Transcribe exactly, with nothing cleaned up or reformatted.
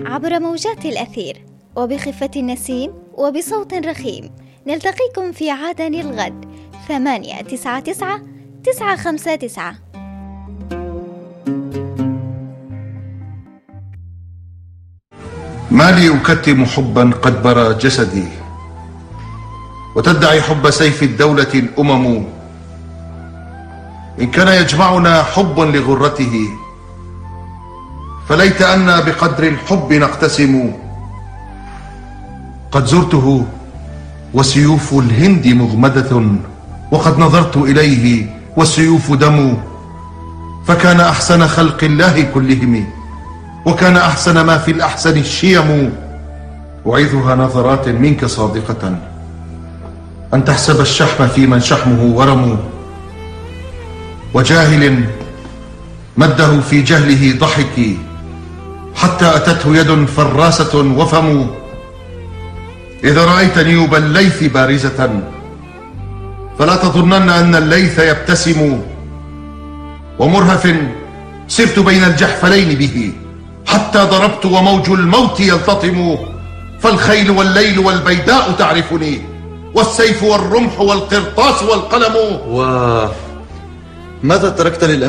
عبر موجات الأثير وبخفة النسيم وبصوت رخيم. نلتقيكم في عدن الغد ثمانية تسعة تسعة تسعة خمسة تسعة. ما لي أكتم حبا قد برى جسدي، وتدعي حب سيف الدولة الأمم. إن كان يجمعنا حب لغرته، فليت أنا بقدر الحب نقتسم. قد زرته وسيوف الهند مغمدة، وقد نظرت إليه والسيوف دم. فكان أحسن خلق الله كلهم، وكان أحسن ما في الأحسن الشيم. أعيذها نظرات منك صادقة، أن تحسب الشحم في من شحمه ورم. وجاهل مده في جهله ضحك، حتى أتته يد فراسة وفم. إذا رأيت نيوب الليث بارزة، فلا تظنن أن الليث يبتسم. ومرهف سرت بين الجحفلين به، حتى ضربت وموج الموت يلتطم. فالخيل والليل والبيداء تعرفني، والسيف والرمح والقرطاس والقلم. وماذا تركت للأمير؟